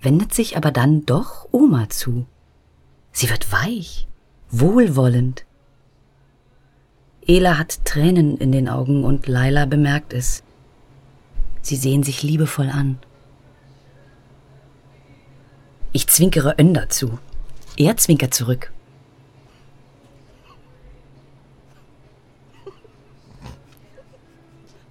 wendet sich aber dann doch Oma zu. Sie wird weich, wohlwollend. Ela hat Tränen in den Augen und Laila bemerkt es. Sie sehen sich liebevoll an. Ich zwinkere Önder zu. Er zwinkert zurück.